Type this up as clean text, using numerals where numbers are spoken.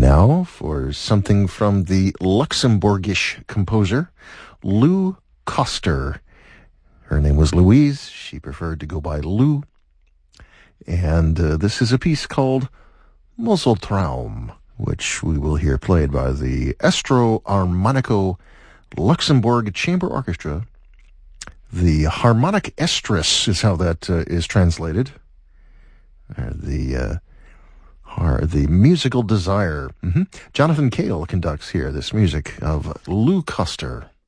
Now for something from the Luxembourgish composer Lou Koster. Her name was Louise. She preferred to go by Lou. And this is a piece called Moseltraum, which we will hear played by the Estro Armonico Luxembourg Chamber Orchestra. The harmonic estrus is how that is translated. The musical desire. Jonathan Cale conducts here this music of Lou Koster.